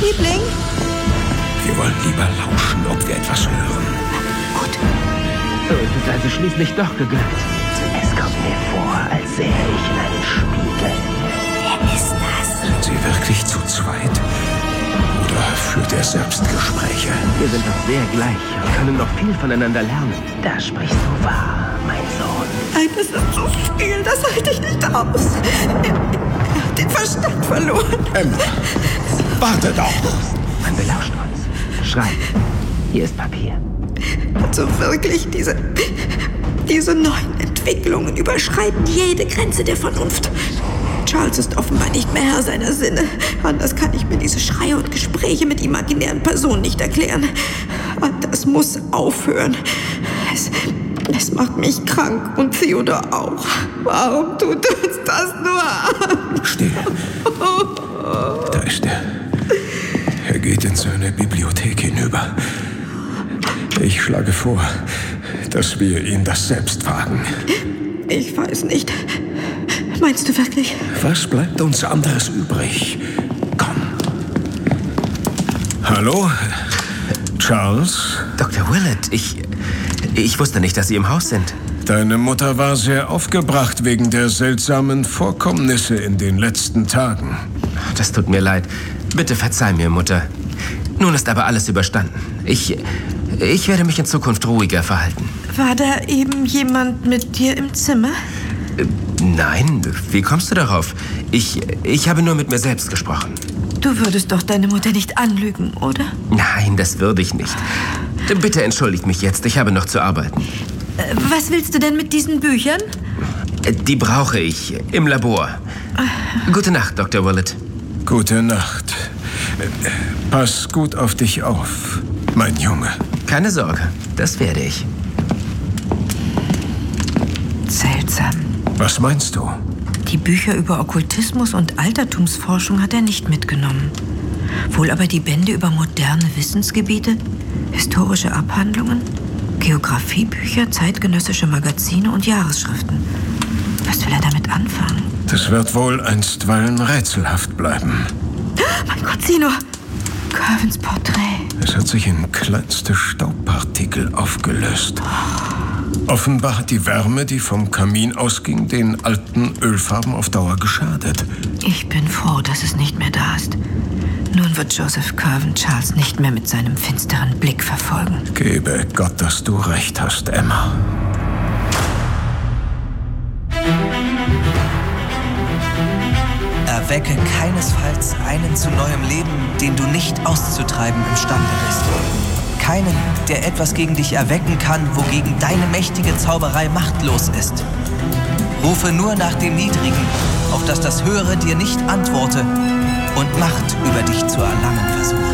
Liebling? Wir wollen lieber lauschen, ob wir etwas hören. Gut. So ist es also schließlich doch geglückt. Es kommt mir vor, als sähe ich in einen Spiegel. Wer ist das? Sind Sie wirklich zu zweit? Oder führt er Selbstgespräche? Wir sind doch sehr gleich und können noch viel voneinander lernen. Da sprichst du wahr, mein Sohn. Nein, das ist so viel, das halte ich nicht aus. Er hat den Verstand verloren. Emma, warte doch. Man belauscht uns. Schreib. Hier ist Papier. Also wirklich, diese neuen Entwicklungen überschreiten jede Grenze der Vernunft. Charles ist offenbar nicht mehr Herr seiner Sinne. Anders kann ich mir diese Schreie und Gespräche mit imaginären Personen nicht erklären. Und das muss aufhören. Es macht mich krank und Theodor auch. Warum tut uns das nur an? Still. Da ist er. Er geht in seine Bibliothek hinüber. Ich schlage vor, dass wir ihn das selbst fragen. Ich weiß nicht. Meinst du wirklich? Was bleibt uns anderes übrig? Komm. Hallo? Charles? Dr. Willett, ich wusste nicht, dass Sie im Haus sind. Deine Mutter war sehr aufgebracht wegen der seltsamen Vorkommnisse in den letzten Tagen. Das tut mir leid. Bitte verzeih mir, Mutter. Nun ist aber alles überstanden. Ich werde mich in Zukunft ruhiger verhalten. War da eben jemand mit dir im Zimmer? Nein, wie kommst du darauf? Ich habe nur mit mir selbst gesprochen. Du würdest doch deine Mutter nicht anlügen, oder? Nein, das würde ich nicht. Bitte entschuldigt mich jetzt, ich habe noch zu arbeiten. Was willst du denn mit diesen Büchern? Die brauche ich im Labor. Gute Nacht, Dr. Willett. Gute Nacht. Pass gut auf dich auf, mein Junge. Keine Sorge, das werde ich. Seltsam. Was meinst du? Die Bücher über Okkultismus und Altertumsforschung hat er nicht mitgenommen. Wohl aber die Bände über moderne Wissensgebiete, historische Abhandlungen, Geografiebücher, zeitgenössische Magazine und Jahresschriften. Was will er damit anfangen? Das wird wohl einstweilen rätselhaft bleiben. Mein Gott, sieh nur! Curvens Porträt. Es hat sich in kleinste Staubpartikel aufgelöst. Offenbar hat die Wärme, die vom Kamin ausging, den alten Ölfarben auf Dauer geschadet. Ich bin froh, dass es nicht mehr da ist. Nun wird Joseph Curven Charles nicht mehr mit seinem finsteren Blick verfolgen. Gebe Gott, dass du recht hast, Emma. Erwecke keinesfalls einen zu neuem Leben, den du nicht auszutreiben imstande bist. Keinen, der etwas gegen dich erwecken kann, wogegen deine mächtige Zauberei machtlos ist. Rufe nur nach dem Niedrigen, auf dass das Höhere dir nicht antworte und Macht über dich zu erlangen versuche.